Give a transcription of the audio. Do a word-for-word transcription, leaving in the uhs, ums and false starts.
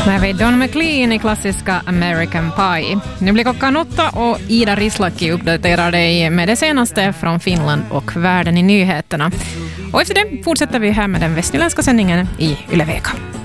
Här är Don McLean i klassiska American Pie. Nu blir klockan åtta och Ida Rislaki uppdaterar dig med det senaste från Finland och världen i nyheterna. Och efter det fortsätter vi här med den västnyländska sändningen i Yle Vega.